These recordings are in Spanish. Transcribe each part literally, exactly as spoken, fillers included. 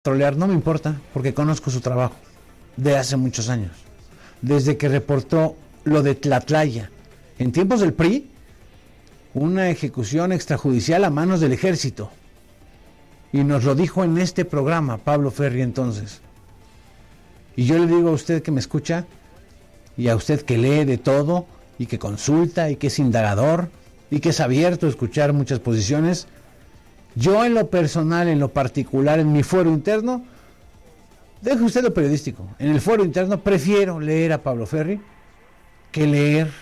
trolear, no me importa, porque conozco su trabajo de hace muchos años. Desde que reportó lo de Tlatlaya, en tiempos del P R I, una ejecución extrajudicial a manos del ejército. Y nos lo dijo en este programa Pablo Ferri entonces. Y yo le digo a usted que me escucha, y a usted que lee de todo, y que consulta, y que es indagador, y que es abierto a escuchar muchas posiciones, yo en lo personal, en lo particular, en mi fuero interno, deje usted lo periodístico, en el fuero interno prefiero leer a Pablo Ferri que leer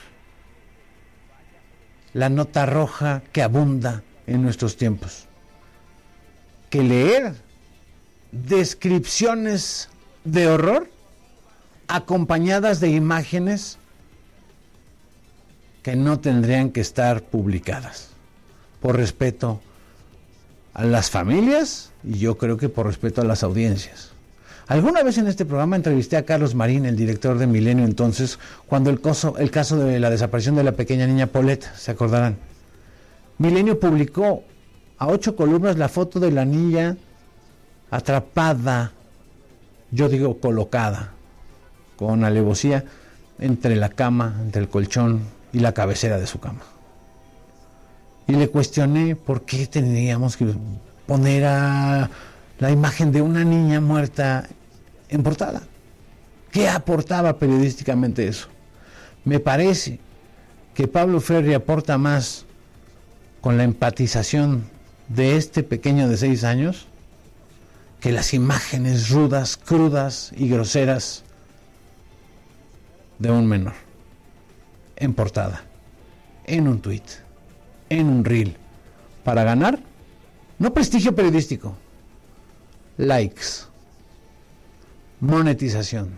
la nota roja que abunda en nuestros tiempos, que leer descripciones de horror acompañadas de imágenes que no tendrían que estar publicadas, por respeto a las familias y yo creo que por respeto a las audiencias. Alguna vez en este programa entrevisté a Carlos Marín, el director de Milenio entonces, cuando el caso, el caso de la desaparición de la pequeña niña Paulette, se acordarán. Milenio publicó a ocho columnas la foto de la niña atrapada, yo digo colocada, con alevosía, entre la cama, entre el colchón y la cabecera de su cama. Y le cuestioné por qué teníamos que poner a la imagen de una niña muerta en portada. ¿Qué aportaba periodísticamente eso? Me parece que Pablo Ferri aporta más con la empatización de este pequeño de seis años que las imágenes rudas, crudas y groseras de un menor en portada, en un tuit, en un reel, para ganar no prestigio periodístico, likes, monetización,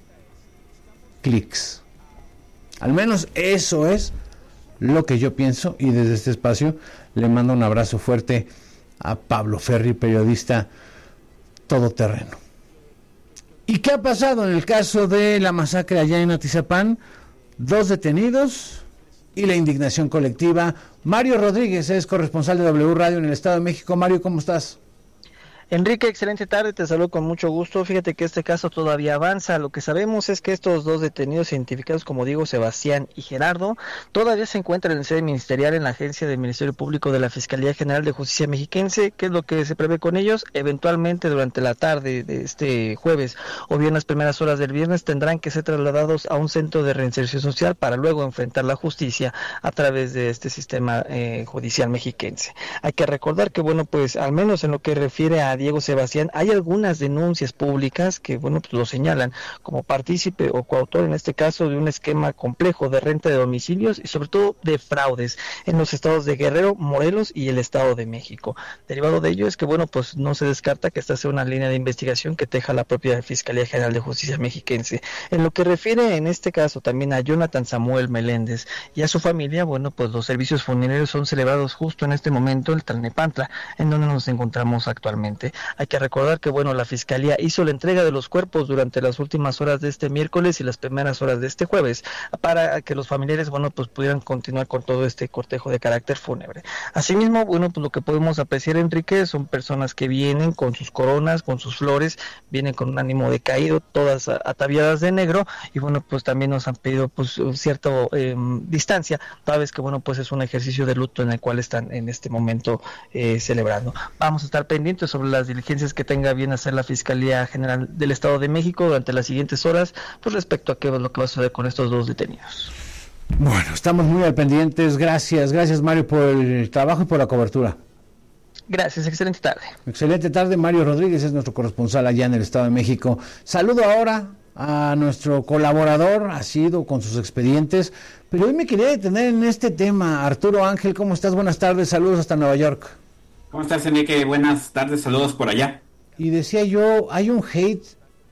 clics. Al menos eso es lo que yo pienso, y desde este espacio le mando un abrazo fuerte a Pablo Ferri, periodista todoterreno. ¿Y qué ha pasado en el caso de la masacre allá en Atizapán? Dos detenidos y la indignación colectiva. Mario Rodríguez es corresponsal de W Radio en el Estado de México. Mario, ¿cómo estás? Enrique, excelente tarde, te saludo con mucho gusto. Fíjate que este caso todavía avanza. Lo que sabemos es que estos dos detenidos identificados como Diego Sebastián y Gerardo todavía se encuentran en sede ministerial en la agencia del Ministerio Público de la Fiscalía General de Justicia Mexiquense. ¿Qué es lo que se prevé con ellos? Eventualmente durante la tarde de este jueves o bien las primeras horas del viernes tendrán que ser trasladados a un centro de reinserción social para luego enfrentar la justicia a través de este sistema eh, judicial mexiquense. Hay que recordar que, bueno, pues al menos en lo que refiere a Diego Sebastián, hay algunas denuncias públicas que, bueno, pues lo señalan como partícipe o coautor, en este caso, de un esquema complejo de renta de domicilios y sobre todo de fraudes en los estados de Guerrero, Morelos y el Estado de México. Derivado de ello es que, bueno, pues no se descarta que esta sea una línea de investigación que teja la propia Fiscalía General de Justicia Mexiquense. En lo que refiere, en este caso, también a Jonathan Samuel Meléndez y a su familia, bueno, pues los servicios funerarios son celebrados justo en este momento en Tlalnepantla, en donde nos encontramos actualmente. Hay que recordar que, bueno, la Fiscalía hizo la entrega de los cuerpos durante las últimas horas de este miércoles y las primeras horas de este jueves para que los familiares, bueno, pues pudieran continuar con todo este cortejo de carácter fúnebre. Asimismo, bueno, pues lo que podemos apreciar, Enrique, son personas que vienen con sus coronas, con sus flores, vienen con un ánimo decaído, todas ataviadas de negro, y bueno, pues también nos han pedido pues cierta eh, distancia, toda vez que, bueno, pues es un ejercicio de luto en el cual están en este momento eh, celebrando. Vamos a estar pendientes sobre las diligencias que tenga bien hacer la Fiscalía General del Estado de México durante las siguientes horas, pues respecto a qué es lo que va a suceder con estos dos detenidos. Bueno, estamos muy al pendientes. Gracias, gracias Mario por el trabajo y por la cobertura. Gracias, excelente tarde. Excelente tarde, Mario Rodríguez es nuestro corresponsal allá en el Estado de México. Saludo ahora a nuestro colaborador, ha sido con sus expedientes, pero hoy me quería detener en este tema. Arturo Ángel, ¿cómo estás? Buenas tardes, saludos hasta Nueva York. ¿Cómo estás, Enrique? Buenas tardes, saludos por allá. Y decía yo, hay un hate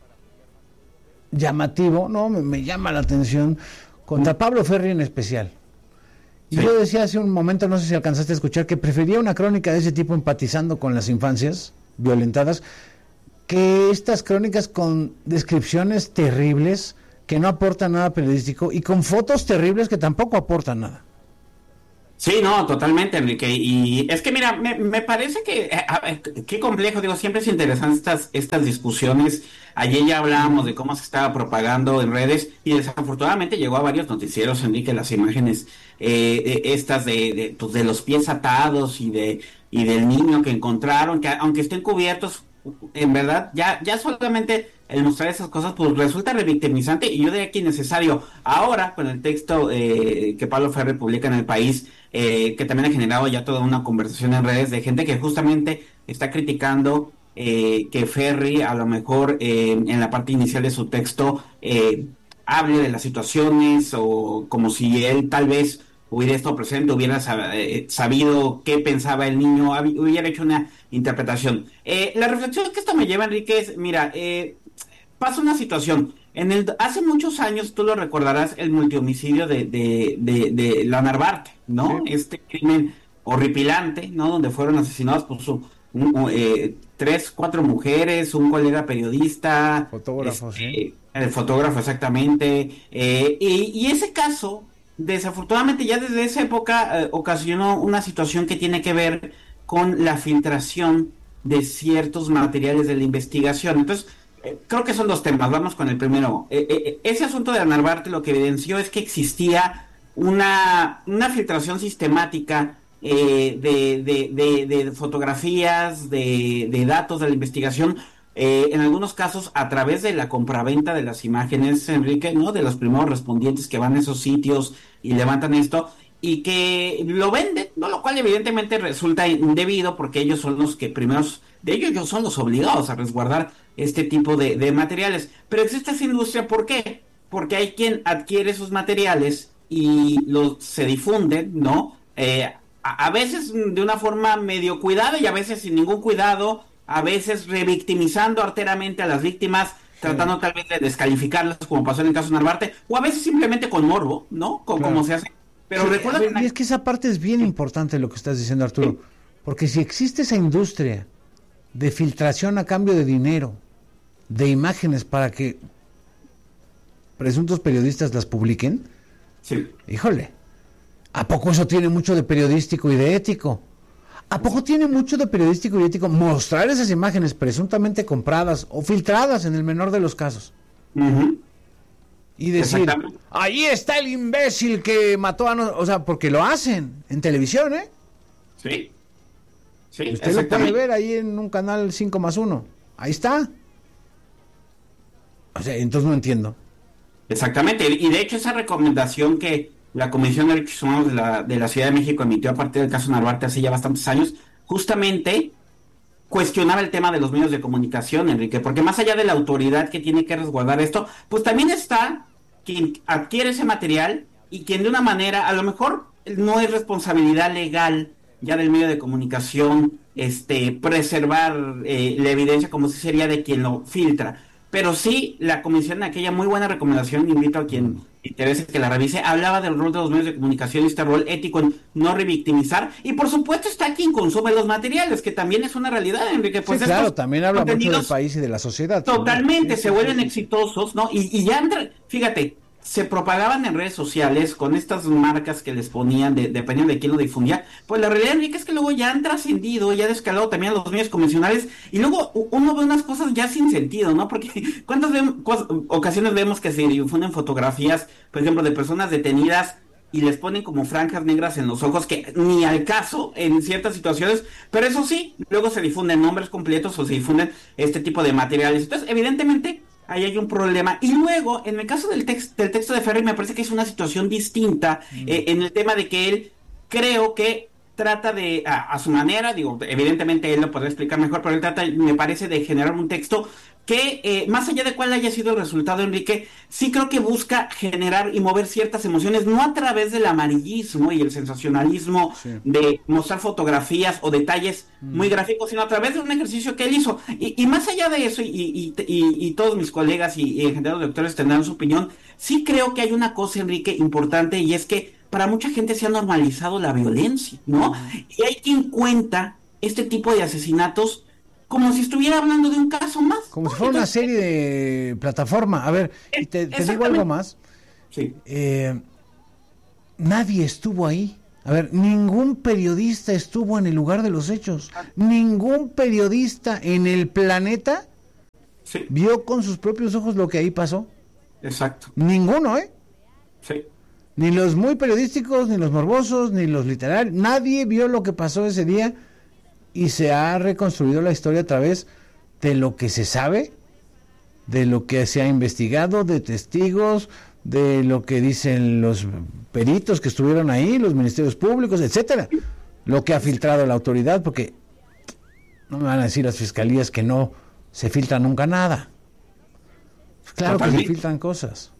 llamativo, no, me, me llama la atención, contra Pablo Ferri en especial. Y sí. Yo decía hace un momento, no sé si alcanzaste a escuchar, que prefería una crónica de ese tipo empatizando con las infancias violentadas, que estas crónicas con descripciones terribles que no aportan nada periodístico y con fotos terribles que tampoco aportan nada. Sí, no, totalmente, Enrique. Y es que, mira, me, me parece que, eh, a ver, qué complejo, digo, siempre es interesante estas, estas discusiones. Ayer ya hablábamos de cómo se estaba propagando en redes y desafortunadamente llegó a varios noticieros, Enrique, las imágenes eh, eh, estas de, de, pues, de los pies atados y de y del niño que encontraron, que aunque estén cubiertos, en verdad, ya, ya solamente el mostrar esas cosas, pues resulta revictimizante y yo diría que innecesario. Ahora, con el texto eh, que Pablo Ferri publica en El País, eh, que también ha generado ya toda una conversación en redes de gente que justamente está criticando eh, que Ferri a lo mejor eh, en la parte inicial de su texto eh, hable de las situaciones o como si él tal vez hubiera estado presente, hubiera sab- eh, sabido qué pensaba el niño, hab- hubiera hecho una interpretación. Eh, la reflexión que esto me lleva, Enrique, es, mira, eh, pasa una situación. En el, hace muchos años, tú lo recordarás, el multihomicidio de, de, de, de la Narvarte, ¿no? Sí. Este crimen horripilante, ¿no? Donde fueron asesinados por su, un- un, eh, tres, cuatro mujeres, un colega periodista, Fotógrafo, este, sí. el fotógrafo exactamente, eh, y, y ese caso, desafortunadamente ya desde esa época eh, ocasionó una situación que tiene que ver con la filtración de ciertos materiales de la investigación. Entonces, eh, creo que son dos temas. Vamos con el primero. Eh, eh, ese asunto de la Narvarte lo que evidenció es que existía una, una filtración sistemática eh, de, de, de, de fotografías, de, de datos de la investigación, eh, en algunos casos a través de la compraventa de las imágenes, Enrique, ¿no? De los primeros respondientes que van a esos sitios y levantan esto y que lo venden, ¿no? Lo cual evidentemente resulta indebido porque ellos son los que primeros, de ellos ellos son los obligados a resguardar este tipo de, de materiales. Pero existe esa industria, ¿por qué? Porque hay quien adquiere esos materiales y los se difunden, ¿no? Eh, a, a veces de una forma medio cuidada y a veces sin ningún cuidado, a veces revictimizando arteramente a las víctimas, tratando tal vez de descalificarlas, como pasó en el caso de Narvarte, o a veces simplemente con morbo, ¿no? Con, Claro. Como se hace. Pero Sí, recuerda a ver, que... y es que esa parte es bien importante lo que estás diciendo, Arturo, porque si existe esa industria de filtración a cambio de dinero, de imágenes para que presuntos periodistas las publiquen, Sí. híjole, ¿a poco eso tiene mucho de periodístico y de ético? ¿A poco tiene mucho de periodístico y ético mostrar esas imágenes presuntamente compradas o filtradas en el menor de los casos? Uh-huh. Y decir, Exactamente. ahí está el imbécil que mató a... No... O sea, porque lo hacen en televisión, ¿eh? Sí. Sí, Usted lo puede exactamente. ver ahí en un canal cinco más uno. Ahí está. O sea, entonces no entiendo. Exactamente. Y de hecho esa recomendación que la Comisión de Derechos Humanos de la, de la Ciudad de México emitió a partir del caso Narvarte hace ya bastantes años, justamente cuestionaba el tema de los medios de comunicación, Enrique, porque más allá de la autoridad que tiene que resguardar esto, pues también está quien adquiere ese material y quien de una manera, a lo mejor no es responsabilidad legal ya del medio de comunicación, este, preservar eh, la evidencia como si sería de quien lo filtra. Pero sí, la comisión, en aquella muy buena recomendación, invito a quien interese que la revise, hablaba del rol de los medios de comunicación y este rol ético en no revictimizar. Y por supuesto está quien consume los materiales, que también es una realidad, Enrique. Pues sí, claro, estos también habla mucho del contenidos país y de la sociedad. totalmente Sí, se sí, vuelven sí, sí. exitosos, ¿no? Y, y ya, entra- fíjate, se propagaban en redes sociales con estas marcas que les ponían, de, dependiendo de quién lo difundía. Pues la realidad, Enrique, es que luego ya han trascendido, ya han escalado también a los medios convencionales y luego u- uno ve unas cosas ya sin sentido, ¿no? Porque ¿cuántas ve- cos- ocasiones vemos que se difunden fotografías, por ejemplo, de personas detenidas y les ponen como franjas negras en los ojos, que ni al caso en ciertas situaciones, pero eso sí, luego se difunden nombres completos o se difunden este tipo de materiales. Entonces, evidentemente, ahí hay un problema. Y luego, en el caso del, tex- del texto de Ferri, me parece que es una situación distinta eh, en el tema de que él, creo que trata de, a, a su manera, digo, evidentemente él lo podrá explicar mejor, pero él trata, me parece, de generar un texto que, eh, más allá de cuál haya sido el resultado, Enrique, sí creo que busca generar y mover ciertas emociones, no a través del amarillismo y el sensacionalismo Sí. de mostrar fotografías o detalles muy gráficos, sino a través de un ejercicio que él hizo. Y, y más allá de eso, y, y, y, y todos mis colegas y, y en general los doctores tendrán su opinión, sí creo que hay una cosa, Enrique, importante, y es que para mucha gente se ha normalizado la violencia, ¿no? Y hay quien cuenta este tipo de asesinatos como si estuviera hablando de un caso más. Como ¿no? si fuera una Entonces, serie de plataforma. A ver, y te, te digo algo Exactamente. más. Sí. Eh, nadie estuvo ahí. A ver, ningún periodista estuvo en el lugar de los hechos. Ningún periodista en el planeta sí. vio con sus propios ojos lo que ahí pasó. Exacto. Ninguno, ¿eh? Sí. Ni los muy periodísticos, ni los morbosos, ni los literarios. Nadie vio lo que pasó ese día y se ha reconstruido la historia a través de lo que se sabe, de lo que se ha investigado, de testigos, de lo que dicen los peritos que estuvieron ahí, los ministerios públicos, etcétera. Lo que ha filtrado la autoridad, porque no me van a decir las fiscalías que no se filtra nunca nada. Claro que se filtran cosas.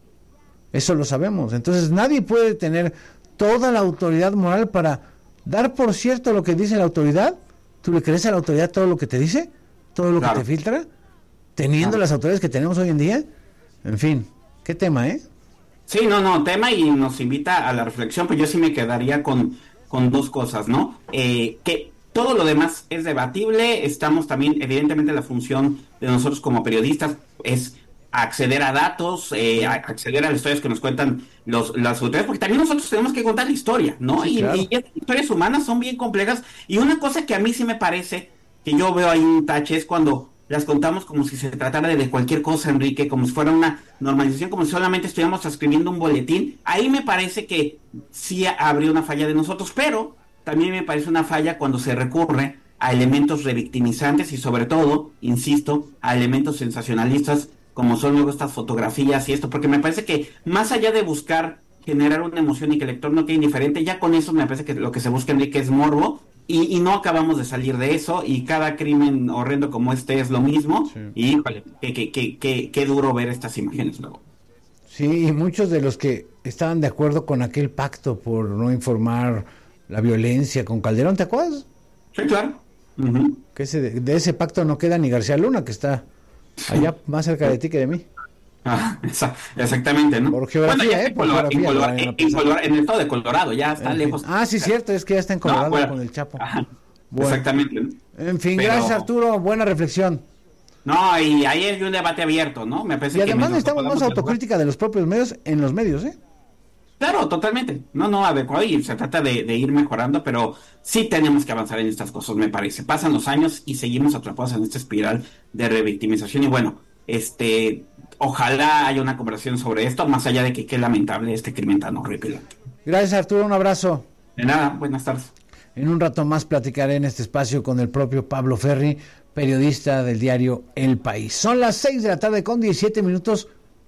Eso lo sabemos. Entonces nadie puede tener toda la autoridad moral para dar por cierto lo que dice la autoridad. ¿Tú le crees a la autoridad todo lo que te dice? ¿Todo lo claro. que te filtra? Teniendo claro. las autoridades que tenemos hoy en día. En fin, qué tema, ¿eh? Sí, no, no, tema y nos invita a la reflexión, pues yo sí me quedaría con, con dos cosas, ¿no? Eh, que todo lo demás es debatible, estamos también, evidentemente la función de nosotros como periodistas es acceder a datos, eh, acceder a las historias que nos cuentan los, las autoridades, porque también nosotros tenemos que contar la historia, ¿no? Sí, y, claro. y las historias humanas son bien complejas, y una cosa que a mí sí me parece, que yo veo ahí un tache, es cuando las contamos como si se tratara de cualquier cosa, Enrique, como si fuera una normalización, como si solamente estuviéramos transcribiendo un boletín. Ahí me parece que sí habría una falla de nosotros, pero también me parece una falla cuando se recurre a elementos revictimizantes y sobre todo, insisto, a elementos sensacionalistas como son luego estas fotografías y esto, porque me parece que más allá de buscar generar una emoción y que el lector no quede indiferente, ya con eso me parece que lo que se busca, Enrique, es morbo, y, y no acabamos de salir de eso, y cada crimen horrendo como este es lo mismo, sí. y híjole, qué que, que, que, que duro ver estas imágenes luego. Sí, y muchos de los que estaban de acuerdo con aquel pacto por no informar la violencia con Calderón, ¿te acuerdas? Sí, claro. Uh-huh. Que ese, de ese pacto no queda ni García Luna, que está allá más cerca de ti que de mí. Ah, exactamente, ¿no? Por geografía, bueno, ¿eh? En, por Colorado, geografía, en, Colorado, en, Colorado, en el estado de Colorado, ya está en lejos. Fin. Ah, sí, cierto, es que ya está en Colorado no, bueno, con el Chapo. Ajá, bueno, exactamente. En fin, Pero, gracias Arturo, buena reflexión. No, y ahí hay un debate abierto, ¿no? Me parece y además que necesitamos más autocrítica de los propios medios en los medios, ¿eh? Claro, totalmente. No, no, adecuado y se trata de, de ir mejorando, pero sí tenemos que avanzar en estas cosas, me parece. Pasan los años y seguimos atrapados en esta espiral de revictimización y bueno, este, ojalá haya una conversación sobre esto, más allá de que qué lamentable este crimen tan horrible. Gracias Arturo, un abrazo. De nada, buenas tardes. En un rato más platicaré en este espacio con el propio Pablo Ferri, periodista del diario El País. Son las seis de la tarde con diecisiete minutos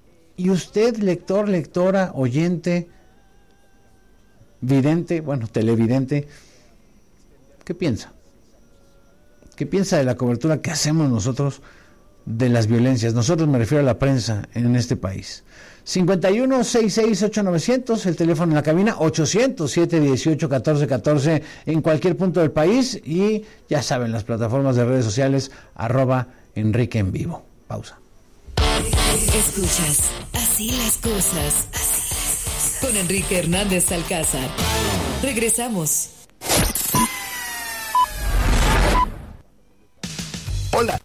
y usted, lector, lectora, oyente, vidente, bueno, televidente, ¿qué piensa? ¿Qué piensa de la cobertura que hacemos nosotros de las violencias? Nosotros me refiero a la prensa en este país. cincuenta y uno, sesenta y seis, ocho mil novecientos, el teléfono en la cabina, ochocientos, siete dieciocho, catorce catorce en cualquier punto del país y ya saben, las plataformas de redes sociales, arroba Enrique en Vivo. Pausa. Escuchas, así las cosas, así con Enrique Hernández Alcázar. Regresamos. Hola.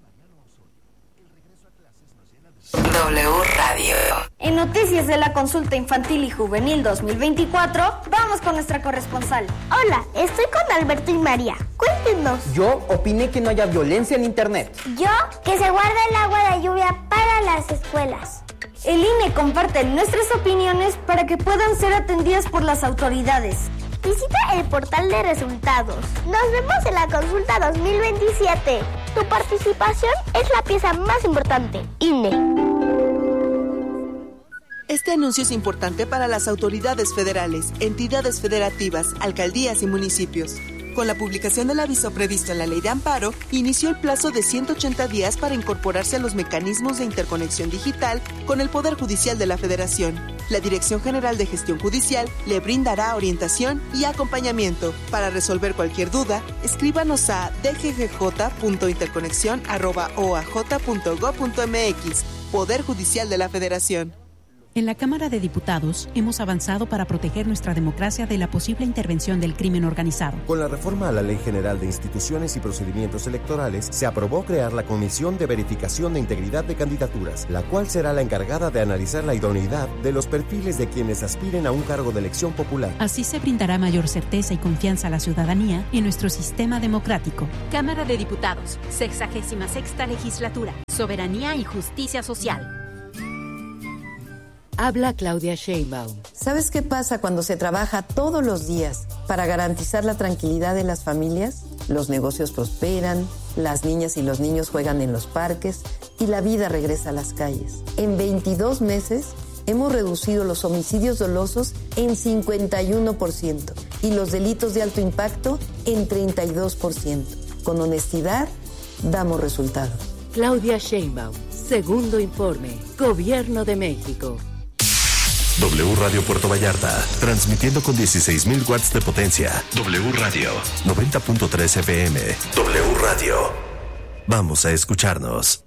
W Radio. En Noticias de la Consulta Infantil y Juvenil dos mil veinticuatro, vamos con nuestra corresponsal. Hola, estoy con Alberto y María. Cuéntenos. Yo opiné que no haya violencia en internet. Yo, que se guarde el agua de lluvia para las escuelas. El I N E comparte nuestras opiniones para que puedan ser atendidas por las autoridades. Visita el portal de resultados. Nos vemos en la consulta dos mil veintisiete. Tu participación es la pieza más importante. I N E. Este anuncio es importante para las autoridades federales, entidades federativas, alcaldías y municipios. Con la publicación del aviso previsto en la Ley de Amparo, inició el plazo de ciento ochenta días para incorporarse a los mecanismos de interconexión digital con el Poder Judicial de la Federación. La Dirección General de Gestión Judicial le brindará orientación y acompañamiento. Para resolver cualquier duda, escríbanos a d g g j punto interconexión arroba o a j punto gob punto m x. Poder Judicial de la Federación. En la Cámara de Diputados hemos avanzado para proteger nuestra democracia de la posible intervención del crimen organizado. Con la reforma a la Ley General de Instituciones y Procedimientos Electorales, se aprobó crear la Comisión de Verificación de Integridad de Candidaturas, la cual será la encargada de analizar la idoneidad de los perfiles de quienes aspiren a un cargo de elección popular. Así se brindará mayor certeza y confianza a la ciudadanía en nuestro sistema democrático. Cámara de Diputados, sexagésima sexta legislatura, Soberanía y Justicia Social. Habla Claudia Sheinbaum. ¿Sabes qué pasa cuando se trabaja todos los días para garantizar la tranquilidad de las familias? Los negocios prosperan, las niñas y los niños juegan en los parques y la vida regresa a las calles. En veintidós meses hemos reducido los homicidios dolosos en cincuenta y uno por ciento y los delitos de alto impacto en treinta y dos por ciento. Con honestidad, damos resultados. Claudia Sheinbaum, segundo informe, Gobierno de México. W Radio Puerto Vallarta, transmitiendo con dieciséis mil watts de potencia. W Radio, noventa punto tres F M. W Radio. Vamos a escucharnos.